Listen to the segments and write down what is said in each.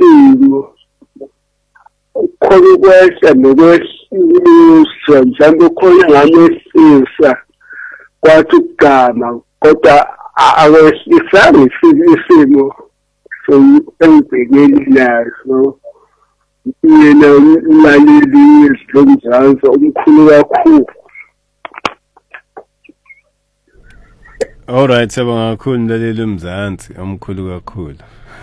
isimo khona ukwehla nokwehlisa mhlawumbe khona ngamesisa kwathi ukugama kodwa awesisanga isimo engibhekene naso yena ulaleli izilomzansi omkhulu kakhulu. Alright, siyabonga kakhulu mlaleli umzansi omkhulu kakhulu.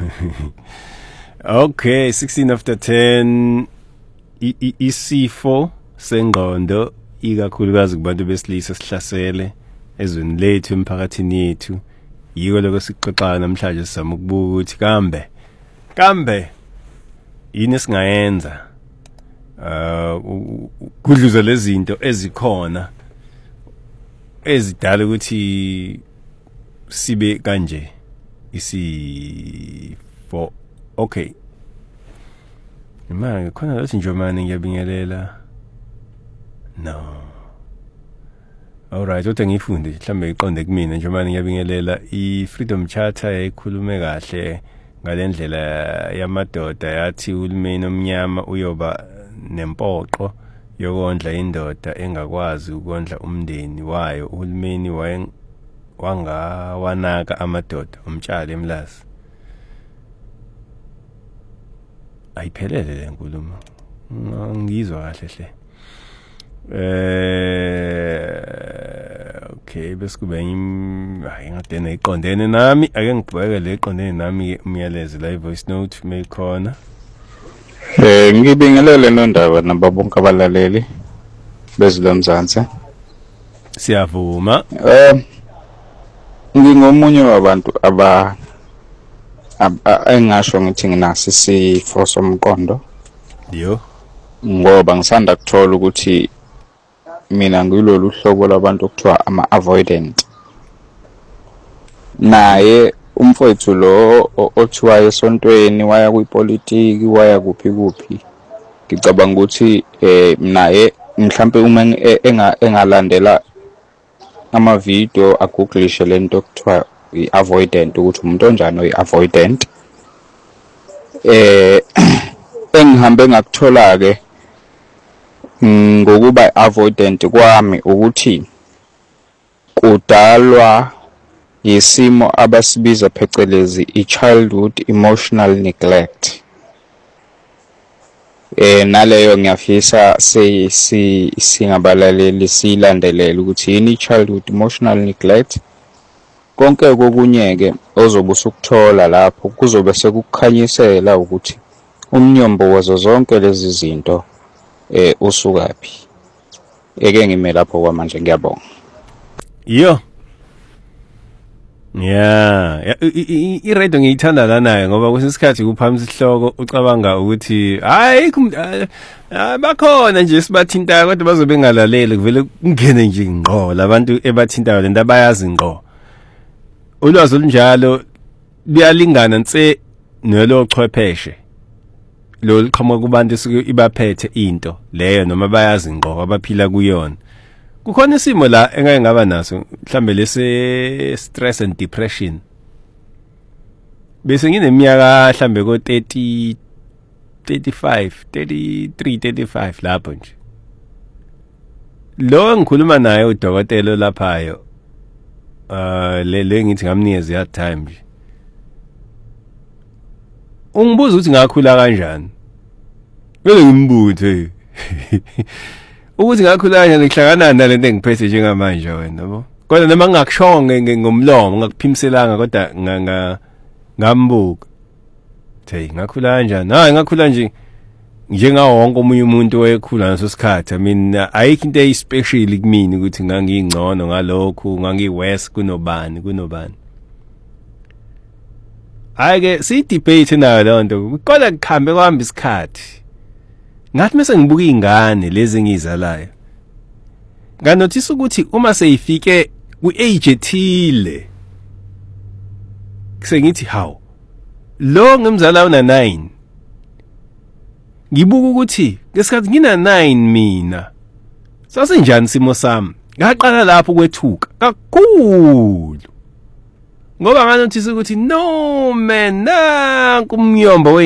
Okay, 16 after 10 isifo sengqondo ikakhulukazi kubantu besilisa sihlasele ezweni lethu emphakathini yethu. Yiko lokho sixoxa namhlanje sizama ukubuka ukuthi kambe yini singayenza kudluza lezi zinto ezikhona ezidala ukuthi sibe kanje isifo. Okay, manje khona lesi njomane ngiyabingelela. No, alright, uthi ngifunde mhlambe iqonde kumina njomane ngiyabingelela. I-Freedom Charter yayikhulume kahle ngalendlela yamadoda, yathi uhulumeni omnyama uyoba nempoqo yokondla indoda engakwazi ukondla umndeni wayo. Uhulumeni wangawanaka amadoda umtshali emlazi. Ayiphelele le nkulumo, ngizwa kahle hle. Okay, bese kube ngadena iqondene nami, ake ngibheke le iqondene nami umyalezo la voice note mekhona. Ngibingelele nondaba naba bonke abalaleli bezilomzansi. Siyavuma. Ngingomunye wabantu engasho ngithi nginaso isifo somqondo. Yo. Ngoba ngisanda kuthola ukuthi mina ngilolu hlobo labantu okuthiwa ama-avoidant. Naye umfowethu lo othiwa esontweni waya kwipolitiki waya kuphi. Ngicabanga ukuthi naye mhlambe uma engalandela ama-video agooglishe lento okuthiwa i-avoidant ukuthi umuntu onjani oyi-avoidant. Engihambe ngakuthola ke ngokuba avoidant kwami ukuthi kudalwa yisimo abasibiza phecelezi i-childhood emotional neglect. Naleyo ngiyafisa singabalaleli silandelele ukuthi yini i-childhood emotional neglect. Konke kokunyeke ozobe usukuthola lapho kuzobe sekukhanyisela ukuthi umnyombo wazo zonke lezi zinto usukaphi. Eke ngime lapho kwamanje, ngiyabonga. Yo. Yeah, i-radio ngiyithanda lanayo ngoba kusesikhathi kuphamisa isihloko ucabanga ukuthi hayi bakhona nje sibathintayo kodwa bazobe bengalaleli, kuvele kungene nje ngqo labantu ebathintayo lento abayazi ngqo. Ulwazi olunjalo luyalingana nse nelochwepheshe lo liqhamuka kubantu esuke ibaphethe into leyo noma bayazi ngqo abaphila kuyona. Kukhona isimo la engake ngaba naso mhlambe lese stress and depression. Bese ngineminyaka mhlambe ko 30 35 33 35 lapho nje. Lo ngikhuluma naye udokotela laphayo le ngithi ngamnikeza ya time nje. Ungibuza ukuthi ngakhula kanjani. Bese ngimbuze ukuthi ngakhula kanjani ngihlangana nalento engiphethe njengamanje wena yabo. Kodwa noma ngingakushonge ngomlomo ngakuphimiselanga kodwa ngambuka. Hey, ngakhula kanjani? Hayi ngakhula nje njengawo wonke omunye umuntu oyekhula ngaso sikhathi. I mean ayikho into eyispecial kumina ukuthi ngangingcono ngalokho, ngangiwest kunobani. Ayike si debate nayo le nto. Kodwa kuhambe kwahamba isikhathi. Ngathi mase ngibuka izingane lezi engizalayo. Nganothisa ukuthi uma seyifike ku-age ethile sengithi haw lo ngimzala una 9 ngibuka ukuthi ngesikhathi ngina 9 mina sasenjani simo sami. Ngaqala lapho kwethuka kakhulu ngoba nganothisa ukuthi no man nanku umnyombo